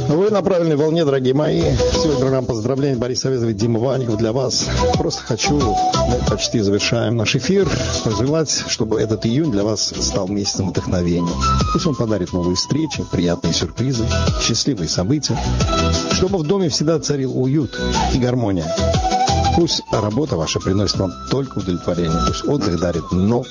Вы на правильной волне, дорогие мои. Сегодня программа поздравлений. Борис Савезов и Дима Ваников для вас. Просто хочу, мы почти завершаем наш эфир, пожелать, чтобы этот июнь для вас стал месяцем вдохновения. Пусть он подарит новые встречи, приятные сюрпризы, счастливые события. Чтобы в доме всегда царил уют и гармония. Пусть работа ваша приносит вам только удовлетворение. Пусть отдых дарит